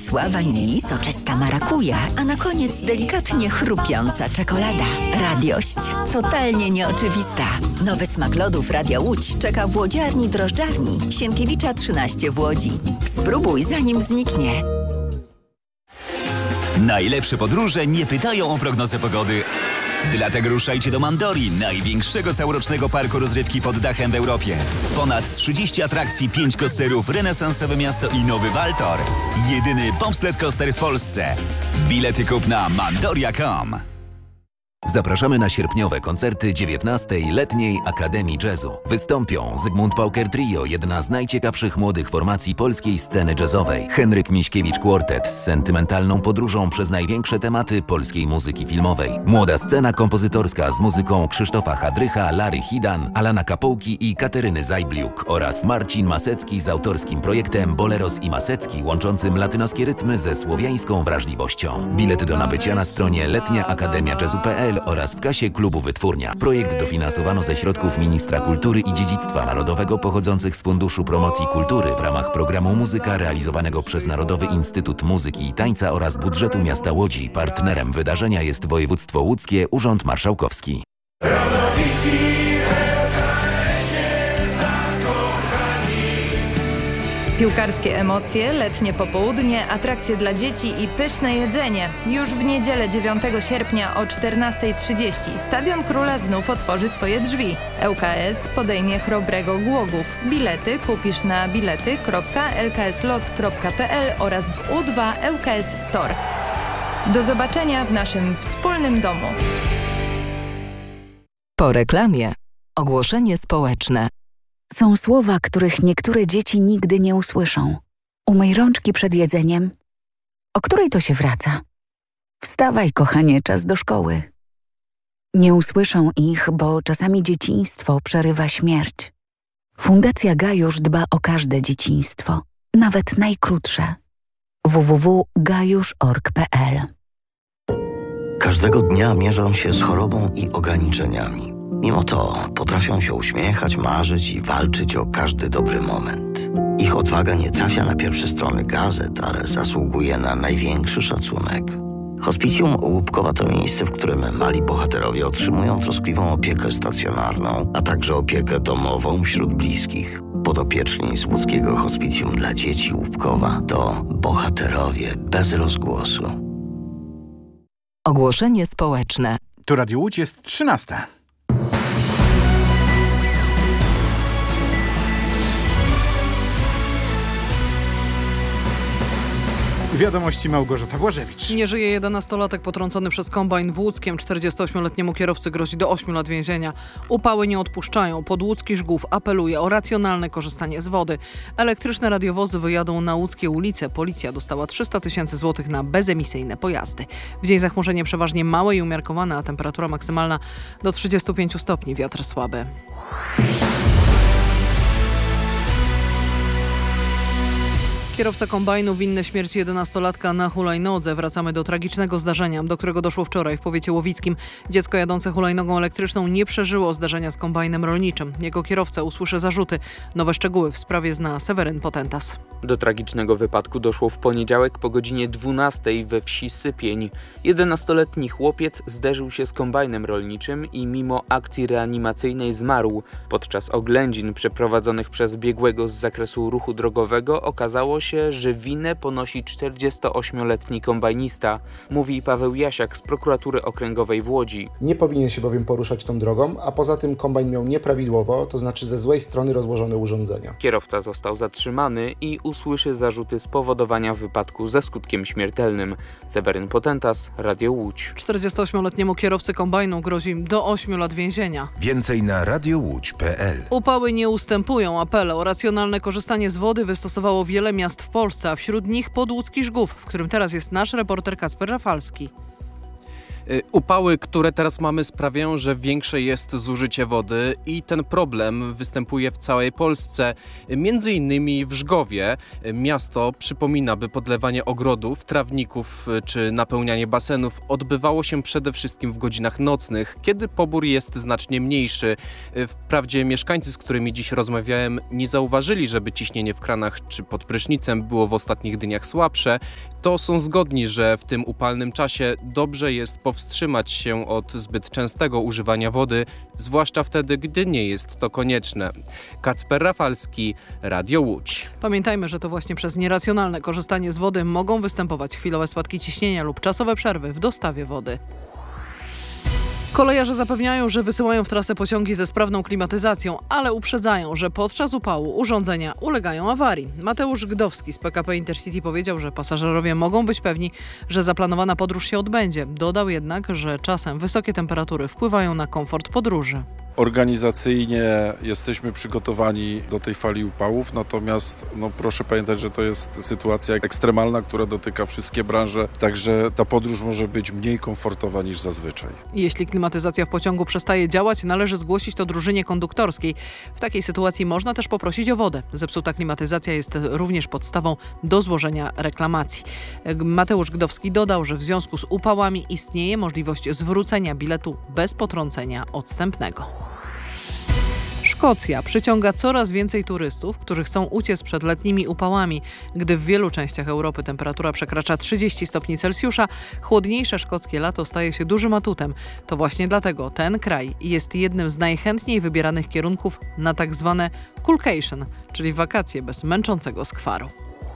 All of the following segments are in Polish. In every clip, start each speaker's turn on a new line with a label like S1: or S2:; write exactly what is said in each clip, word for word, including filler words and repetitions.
S1: ścisła wanilii, soczysta marakuja, a na koniec delikatnie chrupiąca czekolada. Radiość totalnie nieoczywista. Nowy smak lodów Radia Łódź czeka w łodziarni drożdżarni Sienkiewicza trzynaście w Łodzi. Spróbuj zanim zniknie.
S2: Najlepsze podróże nie pytają o prognozę pogody. Dlatego ruszajcie do Mandori, największego całorocznego parku rozrywki pod dachem w Europie. Ponad trzydzieści atrakcji, pięć coasterów, renesansowe miasto i nowy Waltor. Jedyny bobsled coaster w Polsce. Bilety kup na mandoria kropka com.
S3: Zapraszamy na sierpniowe koncerty dziewiętnastej Letniej Akademii Jazzu. Wystąpią Zygmunt Pauker Trio, jedna z najciekawszych młodych formacji polskiej sceny jazzowej. Henryk Miśkiewicz Quartet z sentymentalną podróżą przez największe tematy polskiej muzyki filmowej. Młoda scena kompozytorska z muzyką Krzysztofa Hadrycha, Lary Hidan, Alana Kapołki i Kateryny Zajbliuk oraz Marcin Masecki z autorskim projektem Boleros i Masecki, łączącym latynoskie rytmy ze słowiańską wrażliwością. Bilety do nabycia na stronie letnia akademia jazzu kropka p l oraz w kasie klubu Wytwórnia. Projekt dofinansowano ze środków Ministra Kultury i Dziedzictwa Narodowego pochodzących z Funduszu Promocji Kultury w ramach programu Muzyka realizowanego przez Narodowy Instytut Muzyki i Tańca oraz budżetu miasta Łodzi. Partnerem wydarzenia jest województwo łódzkie, Urząd Marszałkowski.
S4: Piłkarskie emocje, letnie popołudnie, atrakcje dla dzieci i pyszne jedzenie. Już w niedzielę dziewiątego sierpnia o czternastej trzydzieści Stadion Króla znów otworzy swoje drzwi. L K S podejmie Chrobrego Głogów. Bilety kupisz na bilety kropka l k s lots kropka p l oraz w U dwa L K S Store. Do zobaczenia w naszym wspólnym domu.
S5: Po reklamie. Ogłoszenie społeczne.
S6: Są słowa, których niektóre dzieci nigdy nie usłyszą. Umyj rączki przed jedzeniem. O której to się wraca? Wstawaj, kochanie, czas do szkoły. Nie usłyszą ich, bo czasami dzieciństwo przerywa śmierć. Fundacja Gajusz dba o każde dzieciństwo, nawet najkrótsze. w w w kropka gajusz kropka org kropka p l
S7: Każdego dnia mierzą się z chorobą i ograniczeniami. Mimo to potrafią się uśmiechać, marzyć i walczyć o każdy dobry moment. Ich odwaga nie trafia na pierwsze strony gazet, ale zasługuje na największy szacunek. Hospicjum Łupkowa to miejsce, w którym mali bohaterowie otrzymują troskliwą opiekę stacjonarną, a także opiekę domową wśród bliskich. Podopieczni z łódzkiego Hospicjum dla dzieci Łupkowa to bohaterowie bez rozgłosu.
S5: Ogłoszenie społeczne.
S8: Tu Radio Łódź, jest trzynasta. Wiadomości Małgorzata Błażewicz.
S9: Nie żyje jedenastolatek potrącony przez kombajn w Łódzkiem. czterdziestoośmioletniemu kierowcy grozi do ośmiu lat więzienia. Upały nie odpuszczają. Podłódzki Żgów apeluje o racjonalne korzystanie z wody. Elektryczne radiowozy wyjadą na łódzkie ulice. Policja dostała trzysta tysięcy złotych na bezemisyjne pojazdy. W dzień zachmurzenie przeważnie małe i umiarkowane, a temperatura maksymalna do trzydziestu pięciu stopni. Wiatr słaby. Kierowca kombajnu winny śmierci jedenastolatka na hulajnodze. Wracamy do tragicznego zdarzenia, do którego doszło wczoraj w powiecie łowickim. Dziecko jadące hulajnogą elektryczną nie przeżyło zdarzenia z kombajnem rolniczym. Jego kierowca usłyszy zarzuty. Nowe szczegóły w sprawie zna Seweryn Potentas.
S10: Do tragicznego wypadku doszło w poniedziałek po godzinie dwunastej we wsi Sypień. jedenastoletni chłopiec zderzył się z kombajnem rolniczym i mimo akcji reanimacyjnej zmarł. Podczas oględzin przeprowadzonych przez biegłego z zakresu ruchu drogowego okazało się, że winę ponosi czterdziestoośmioletni kombajnista, mówi Paweł Jasiak z prokuratury okręgowej w Łodzi.
S11: Nie powinien się bowiem poruszać tą drogą, a poza tym kombajn miał nieprawidłowo, to znaczy ze złej strony rozłożone urządzenia.
S10: Kierowca został zatrzymany i usłyszy zarzuty spowodowania wypadku ze skutkiem śmiertelnym. Seweryn Potentas, Radio Łódź.
S9: czterdziestoośmioletniemu kierowcy kombajnu grozi do ośmiu lat więzienia.
S3: Więcej na radiowódź kropka p l.
S9: Upały nie ustępują. Apele o racjonalne korzystanie z wody wystosowało wiele miast w Polsce, a wśród nich Podłódzki Żgów, w którym teraz jest nasz reporter Kacper Rafalski.
S12: Upały, które teraz mamy, sprawiają, że większe jest zużycie wody i ten problem występuje w całej Polsce. Między innymi w Żgowie. Miasto przypomina, by podlewanie ogrodów, trawników czy napełnianie basenów odbywało się przede wszystkim w godzinach nocnych, kiedy pobór jest znacznie mniejszy. Wprawdzie mieszkańcy, z którymi dziś rozmawiałem, nie zauważyli, żeby ciśnienie w kranach czy pod prysznicem było w ostatnich dniach słabsze. To są zgodni, że w tym upalnym czasie dobrze jest powstrzymać się od zbyt częstego używania wody, zwłaszcza wtedy, gdy nie jest to konieczne. Kacper Rafalski, Radio Łódź.
S9: Pamiętajmy, że to właśnie przez nieracjonalne korzystanie z wody mogą występować chwilowe spadki ciśnienia lub czasowe przerwy w dostawie wody. Kolejarze zapewniają, że wysyłają w trasę pociągi ze sprawną klimatyzacją, ale uprzedzają, że podczas upału urządzenia ulegają awarii. Mateusz Gdowski z P K P Intercity powiedział, że pasażerowie mogą być pewni, że zaplanowana podróż się odbędzie. Dodał jednak, że czasem wysokie temperatury wpływają na komfort podróży.
S13: Organizacyjnie jesteśmy przygotowani do tej fali upałów, natomiast no, proszę pamiętać, że to jest sytuacja ekstremalna, która dotyka wszystkie branże, także ta podróż może być mniej komfortowa niż zazwyczaj.
S9: Jeśli klimatyzacja w pociągu przestaje działać, należy zgłosić to drużynie konduktorskiej. W takiej sytuacji można też poprosić o wodę. Zepsuta klimatyzacja jest również podstawą do złożenia reklamacji. Mateusz Gdowski dodał, że w związku z upałami istnieje możliwość zwrócenia biletu bez potrącenia odstępnego. Szkocja przyciąga coraz więcej turystów, którzy chcą uciec przed letnimi upałami. Gdy w wielu częściach Europy temperatura przekracza trzydzieści stopni Celsjusza, chłodniejsze szkockie lato staje się dużym atutem. To właśnie dlatego ten kraj jest jednym z najchętniej wybieranych kierunków na tak zwane coolcation, czyli wakacje bez męczącego skwaru.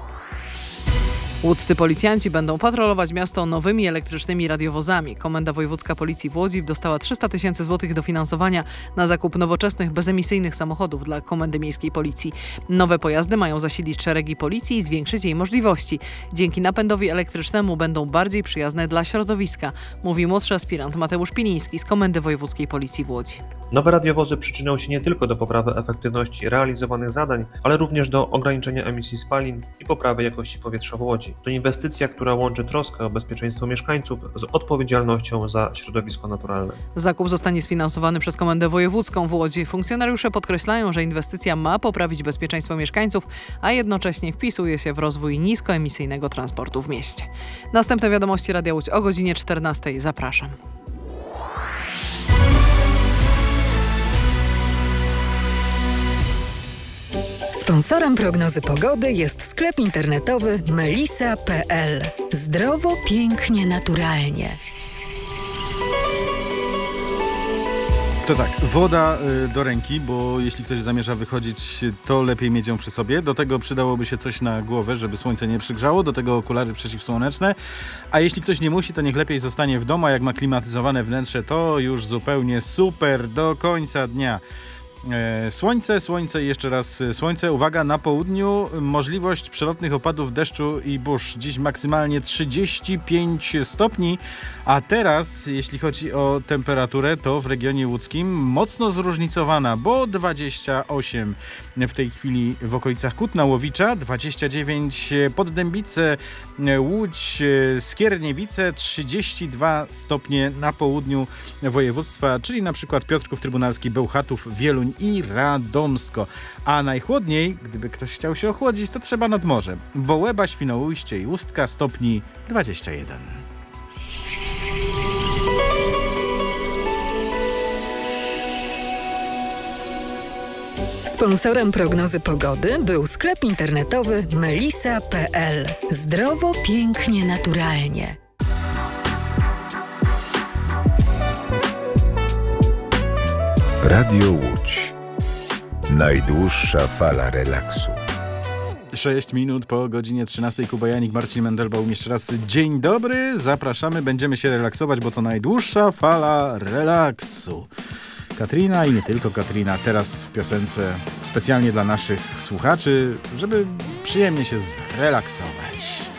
S9: Łódzcy policjanci będą patrolować miasto nowymi elektrycznymi radiowozami. Komenda Wojewódzka Policji w Łodzi dostała trzysta tysięcy złotych dofinansowania na zakup nowoczesnych, bezemisyjnych samochodów dla Komendy Miejskiej Policji. Nowe pojazdy mają zasilić szeregi policji i zwiększyć jej możliwości. Dzięki napędowi elektrycznemu będą bardziej przyjazne dla środowiska, mówi młodszy aspirant Mateusz Piliński z Komendy Wojewódzkiej Policji w Łodzi.
S14: Nowe radiowozy przyczynią się nie tylko do poprawy efektywności realizowanych zadań, ale również do ograniczenia emisji spalin i poprawy jakości powietrza w Łodzi. To inwestycja, która łączy troskę o bezpieczeństwo mieszkańców z odpowiedzialnością za środowisko naturalne.
S9: Zakup zostanie sfinansowany przez Komendę Wojewódzką w Łodzi. Funkcjonariusze podkreślają, że inwestycja ma poprawić bezpieczeństwo mieszkańców, a jednocześnie wpisuje się w rozwój niskoemisyjnego transportu w mieście. Następne wiadomości Radia Łódź o godzinie czternastej. Zapraszam.
S15: Sponsorem prognozy pogody jest sklep internetowy melisa kropka p l. Zdrowo, pięknie, naturalnie.
S8: To tak, woda do ręki, bo jeśli ktoś zamierza wychodzić, to lepiej mieć ją przy sobie. Do tego przydałoby się coś na głowę, żeby słońce nie przygrzało, do tego okulary przeciwsłoneczne. A jeśli ktoś nie musi, to niech lepiej zostanie w domu, a jak ma klimatyzowane wnętrze, to już zupełnie super do końca dnia. Słońce, słońce i jeszcze raz słońce. Uwaga, na południu możliwość przelotnych opadów deszczu i burz. Dziś maksymalnie trzydzieści pięć stopni, a teraz, jeśli chodzi o temperaturę, to w regionie łódzkim mocno zróżnicowana, bo dwadzieścia osiem w tej chwili w okolicach Kutna, Łowicza, dwadzieścia dziewięć Poddębice, Łódź, Skierniewice, trzydzieści dwa stopnie na południu województwa, czyli na przykład Piotrków Trybunalski, Bełchatów, Wieluń i Radomsko. A najchłodniej, gdyby ktoś chciał się ochłodzić, to trzeba nad morze. Bołeba, Świnoujście i Ustka, stopni dwadzieścia jeden.
S15: Sponsorem prognozy pogody był sklep internetowy melisa kropka p l. Zdrowo, pięknie, naturalnie.
S16: Radio Łódź. Najdłuższa fala relaksu.
S8: sześć minut po godzinie trzynastej. Kuba Janik, Marcin Mendelbaum. Jeszcze raz dzień dobry. Zapraszamy. Będziemy się relaksować, bo to najdłuższa fala relaksu. Katrina i nie tylko Katrina. Teraz w piosence specjalnie dla naszych słuchaczy, żeby przyjemnie się zrelaksować.